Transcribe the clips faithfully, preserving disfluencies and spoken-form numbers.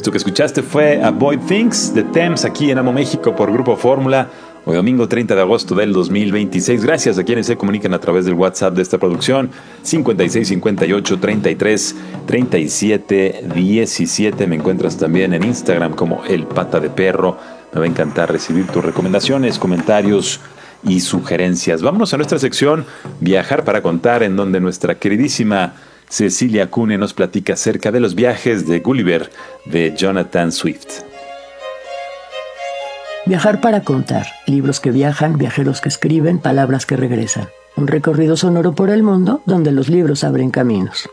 Esto que escuchaste fue A Boy Thinks de Thames aquí en Amo México por Grupo Fórmula. Hoy domingo treinta de agosto del dos mil veintiséis. Gracias a quienes se comunican a través del WhatsApp de esta producción. cincuenta y seis, cincuenta y ocho, treinta y tres, treinta y siete, diecisiete. Me encuentras también en Instagram como El Pata de Perro. Me va a encantar recibir tus recomendaciones, comentarios y sugerencias. Vámonos a nuestra sección Viajar para Contar, en donde nuestra queridísima Cecilia Cune nos platica acerca de los viajes de Gulliver de Jonathan Swift. Viajar para contar. Libros que viajan, viajeros que escriben, palabras que regresan. Un recorrido sonoro por el mundo donde los libros abren caminos.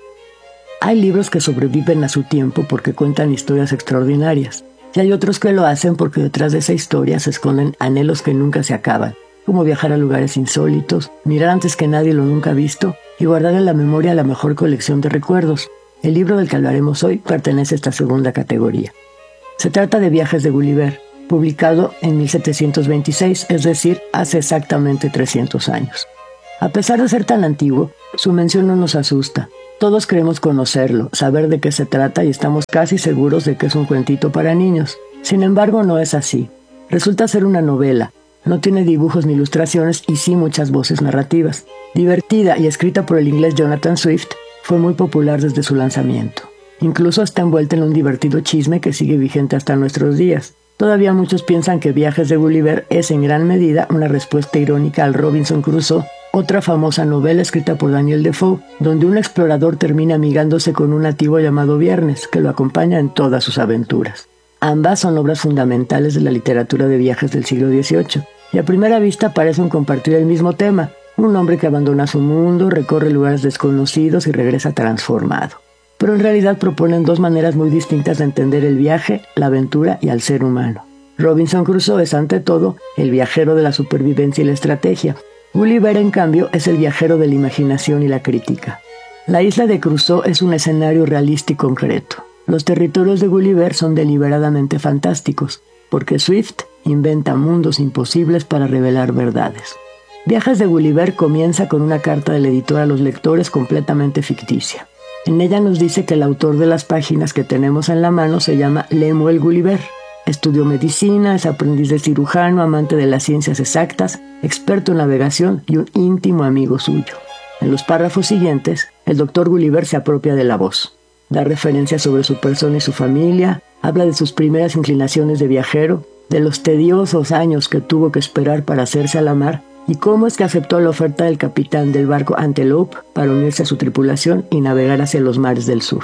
Hay libros que sobreviven a su tiempo porque cuentan historias extraordinarias. Y hay otros que lo hacen porque detrás de esa historia se esconden anhelos que nunca se acaban, como viajar a lugares insólitos, mirar antes que nadie lo nunca visto y guardar en la memoria la mejor colección de recuerdos. El libro del que hablaremos hoy pertenece a esta segunda categoría. Se trata de Viajes de Gulliver, publicado en mil setecientos veintiséis, es decir, hace exactamente trescientos años. A pesar de ser tan antiguo, su mención no nos asusta. Todos creemos conocerlo, saber de qué se trata y estamos casi seguros de que es un cuentito para niños. Sin embargo, no es así. Resulta ser una novela. No tiene dibujos ni ilustraciones y sí muchas voces narrativas. Divertida y escrita por el inglés Jonathan Swift, fue muy popular desde su lanzamiento. Incluso está envuelta en un divertido chisme que sigue vigente hasta nuestros días. Todavía muchos piensan que Viajes de Gulliver es en gran medida una respuesta irónica al Robinson Crusoe, otra famosa novela escrita por Daniel Defoe, donde un explorador termina amigándose con un nativo llamado Viernes, que lo acompaña en todas sus aventuras. Ambas son obras fundamentales de la literatura de viajes del siglo dieciocho, y a primera vista parecen compartir el mismo tema: un hombre que abandona su mundo, recorre lugares desconocidos y regresa transformado. Pero en realidad proponen dos maneras muy distintas de entender el viaje, la aventura y al ser humano. Robinson Crusoe es ante todo el viajero de la supervivencia y la estrategia. Gulliver, en cambio, es el viajero de la imaginación y la crítica. La isla de Crusoe es un escenario realista y concreto. Los territorios de Gulliver son deliberadamente fantásticos, porque Swift inventa mundos imposibles para revelar verdades. Viajes de Gulliver comienza con una carta del editor a los lectores completamente ficticia. En ella nos dice que el autor de las páginas que tenemos en la mano se llama Lemuel Gulliver. Estudió medicina, es aprendiz de cirujano, amante de las ciencias exactas, experto en navegación y un íntimo amigo suyo. En los párrafos siguientes, el doctor Gulliver se apropia de la voz. Da referencias sobre su persona y su familia, habla de sus primeras inclinaciones de viajero, de los tediosos años que tuvo que esperar para hacerse a la mar y cómo es que aceptó la oferta del capitán del barco Antelope para unirse a su tripulación y navegar hacia los mares del sur.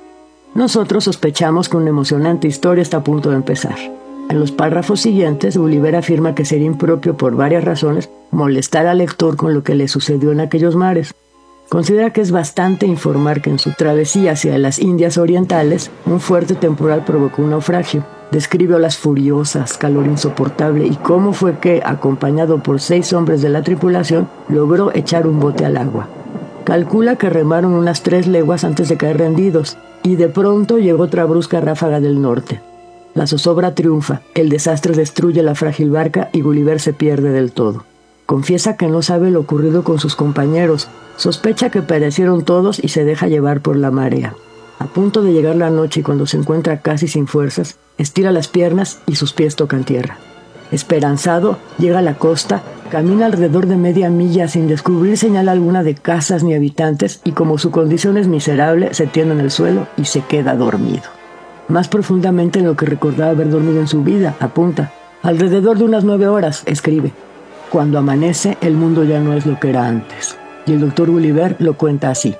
Nosotros sospechamos que una emocionante historia está a punto de empezar. En los párrafos siguientes, Gulliver afirma que sería impropio por varias razones molestar al lector con lo que le sucedió en aquellos mares. Considera que es bastante informar que en su travesía hacia las Indias Orientales, un fuerte temporal provocó un naufragio. Describe olas furiosas, calor insoportable y cómo fue que, acompañado por seis hombres de la tripulación, logró echar un bote al agua. Calcula que remaron unas tres leguas antes de caer rendidos, y de pronto llegó otra brusca ráfaga del norte. La zozobra triunfa, el desastre destruye la frágil barca y Gulliver se pierde del todo. Confiesa que no sabe lo ocurrido con sus compañeros, sospecha que perecieron todos y se deja llevar por la marea. A punto de llegar la noche y cuando se encuentra casi sin fuerzas, estira las piernas y sus pies tocan tierra. Esperanzado, llega a la costa, camina alrededor de media milla sin descubrir señal alguna de casas ni habitantes y como su condición es miserable, se tiende en el suelo y se queda dormido. Más profundamente en lo que recordaba haber dormido en su vida, apunta. Alrededor de unas nueve horas, escribe. Cuando amanece, el mundo ya no es lo que era antes. Y el doctor Gulliver lo cuenta así.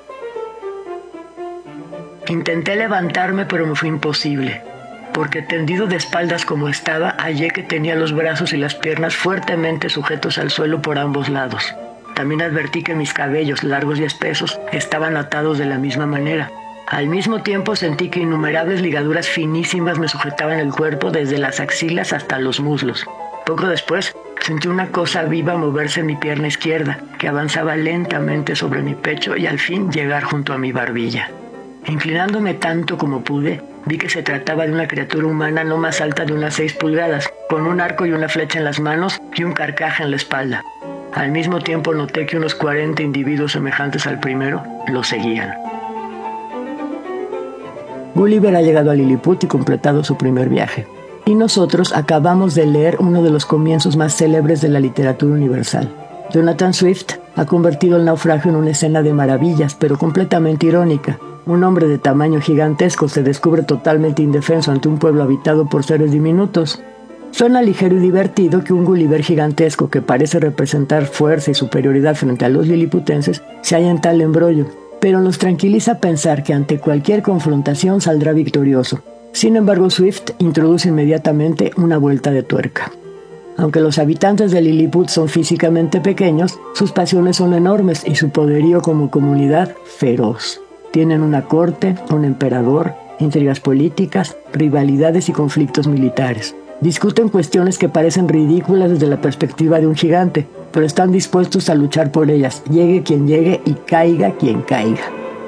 Intenté levantarme, pero me fue imposible, porque tendido de espaldas como estaba, hallé que tenía los brazos y las piernas fuertemente sujetos al suelo por ambos lados. También advertí que mis cabellos, largos y espesos, estaban atados de la misma manera. Al mismo tiempo sentí que innumerables ligaduras finísimas me sujetaban el cuerpo desde las axilas hasta los muslos. Poco después, sentí una cosa viva moverse en mi pierna izquierda, que avanzaba lentamente sobre mi pecho y al fin llegar junto a mi barbilla. Inclinándome tanto como pude, vi que se trataba de una criatura humana no más alta de unas seis pulgadas, con un arco y una flecha en las manos y un carcaj en la espalda. Al mismo tiempo noté que unos cuarenta individuos semejantes al primero lo seguían. Gulliver ha llegado a Lilliput y completado su primer viaje. Y nosotros acabamos de leer uno de los comienzos más célebres de la literatura universal. Jonathan Swift ha convertido el naufragio en una escena de maravillas, pero completamente irónica. Un hombre de tamaño gigantesco se descubre totalmente indefenso ante un pueblo habitado por seres diminutos. Suena ligero y divertido que un Gulliver gigantesco que parece representar fuerza y superioridad frente a los liliputenses se halla en tal embrollo, pero nos tranquiliza pensar que ante cualquier confrontación saldrá victorioso. Sin embargo, Swift introduce inmediatamente una vuelta de tuerca. Aunque los habitantes de Lilliput son físicamente pequeños, sus pasiones son enormes y su poderío como comunidad feroz. Tienen una corte, un emperador, intrigas políticas, rivalidades y conflictos militares. Discuten cuestiones que parecen ridículas desde la perspectiva de un gigante, pero están dispuestos a luchar por ellas, llegue quien llegue y caiga quien caiga.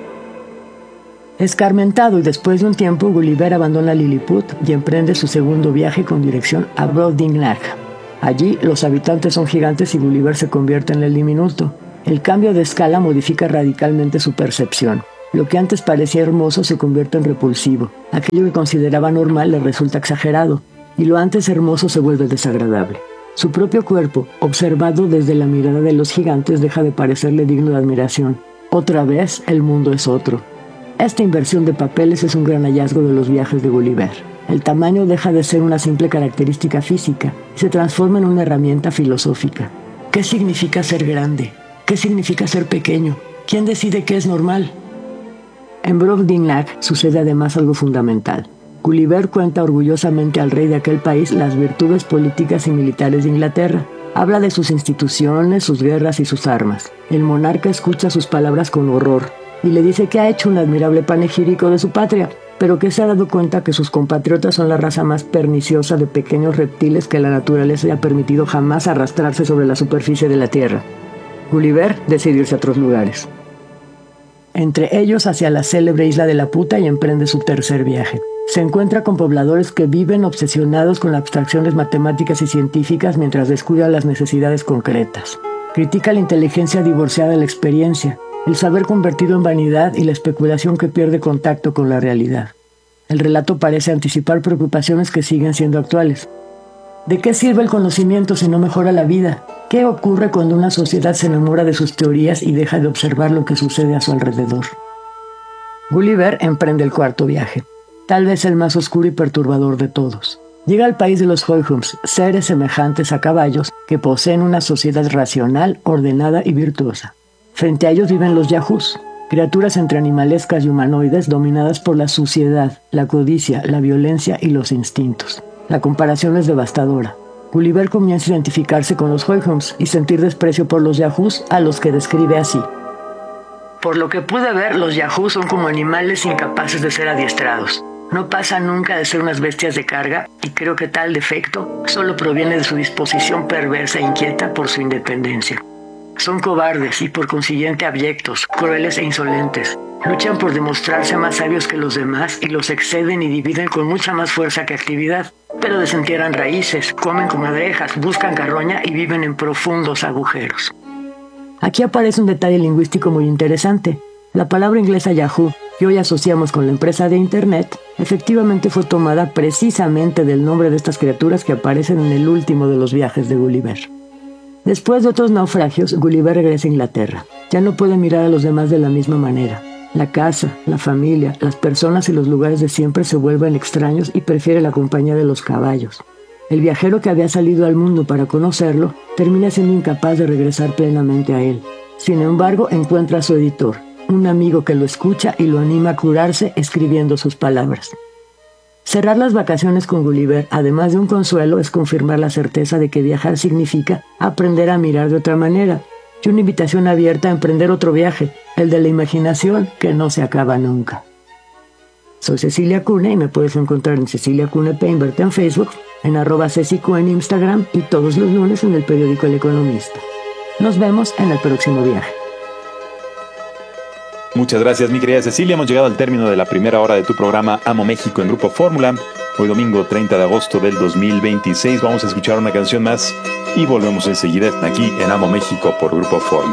Escarmentado y después de un tiempo, Gulliver abandona Lilliput y emprende su segundo viaje con dirección a Brobdingnag. Allí, los habitantes son gigantes y Gulliver se convierte en el diminuto. El cambio de escala modifica radicalmente su percepción. Lo que antes parecía hermoso se convierte en repulsivo. Aquello que consideraba normal le resulta exagerado, y lo antes hermoso se vuelve desagradable. Su propio cuerpo, observado desde la mirada de los gigantes, deja de parecerle digno de admiración. Otra vez, el mundo es otro. Esta inversión de papeles es un gran hallazgo de los viajes de Gulliver. El tamaño deja de ser una simple característica física y se transforma en una herramienta filosófica. ¿Qué significa ser grande? ¿Qué significa ser pequeño? ¿Quién decide qué es normal? En Brobdingnag sucede además algo fundamental. Gulliver cuenta orgullosamente al rey de aquel país las virtudes políticas y militares de Inglaterra. Habla de sus instituciones, sus guerras y sus armas. El monarca escucha sus palabras con horror y le dice que ha hecho un admirable panegírico de su patria, pero que se ha dado cuenta que sus compatriotas son la raza más perniciosa de pequeños reptiles que la naturaleza le ha permitido jamás arrastrarse sobre la superficie de la tierra. Gulliver decide irse a otros lugares, entre ellos hacia la célebre isla de Laputa, y emprende su tercer viaje. Se encuentra con pobladores que viven obsesionados con las abstracciones matemáticas y científicas mientras descuidan las necesidades concretas. Critica la inteligencia divorciada de la experiencia, el saber convertido en vanidad y la especulación que pierde contacto con la realidad. El relato parece anticipar preocupaciones que siguen siendo actuales. ¿De qué sirve el conocimiento si no mejora la vida? ¿Qué ocurre cuando una sociedad se enamora de sus teorías y deja de observar lo que sucede a su alrededor? Gulliver emprende el cuarto viaje, tal vez el más oscuro y perturbador de todos. Llega al país de los Houyhnhnms, seres semejantes a caballos que poseen una sociedad racional, ordenada y virtuosa. Frente a ellos viven los Yahoos, criaturas entre animalescas y humanoides dominadas por la suciedad, la codicia, la violencia y los instintos. La comparación es devastadora. Gulliver comienza a identificarse con los Houyhnhnms y sentir desprecio por los Yahoos, a los que describe así. Por lo que pude ver, los Yahoos son como animales incapaces de ser adiestrados. No pasan nunca de ser unas bestias de carga, y creo que tal defecto solo proviene de su disposición perversa e inquieta por su independencia. Son cobardes y por consiguiente abyectos, crueles e insolentes. Luchan por demostrarse más sabios que los demás y los exceden y dividen con mucha más fuerza que actividad. Pero desentierran raíces, comen comadrejas, buscan carroña y viven en profundos agujeros. Aquí aparece un detalle lingüístico muy interesante. La palabra inglesa Yahoo, que hoy asociamos con la empresa de Internet, efectivamente fue tomada precisamente del nombre de estas criaturas que aparecen en el último de los viajes de Gulliver. Después de otros naufragios, Gulliver regresa a Inglaterra. Ya no puede mirar a los demás de la misma manera. La casa, la familia, las personas y los lugares de siempre se vuelven extraños y prefiere la compañía de los caballos. El viajero que había salido al mundo para conocerlo termina siendo incapaz de regresar plenamente a él. Sin embargo, encuentra a su editor, un amigo que lo escucha y lo anima a curarse escribiendo sus palabras. Cerrar las vacaciones con Gulliver, además de un consuelo, es confirmar la certeza de que viajar significa aprender a mirar de otra manera, y una invitación abierta a emprender otro viaje, el de la imaginación que no se acaba nunca. Soy Cecilia Cune y me puedes encontrar en Cecilia Cune Peinbert en Facebook, en arroba cecicu en Instagram y todos los lunes en el periódico El Economista. Nos vemos en el próximo viaje. Muchas gracias, mi querida Cecilia. Hemos llegado al término de la primera hora de tu programa Amo México en Grupo Fórmula. Hoy domingo treinta de agosto del dos mil veintiséis vamos a escuchar una canción más y volvemos enseguida aquí en Amo México por Grupo Fórmula.